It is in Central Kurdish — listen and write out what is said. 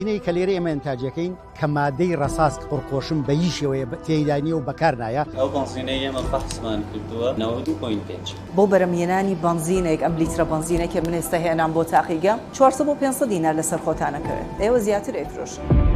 اینەی کە لێرە ئێمە ئەنتاجەکەین کە مادەی ڕەساس پڕخۆشم بە هیچ شێوەیە تێیدانیە و بەکار نایە. ئەو بەنزینەی ئێمە بەحسمان کردووە 92.5 بۆ بەرەمهێنانی بەنزینێک ئەم لیترە بەنزینێک کە من ئێستا هێنام بۆ تاقیگەم 400 بۆ 500 دینار لەسەر خۆتانەکەوێت ئێوە زیاتر ئەیفرۆشن.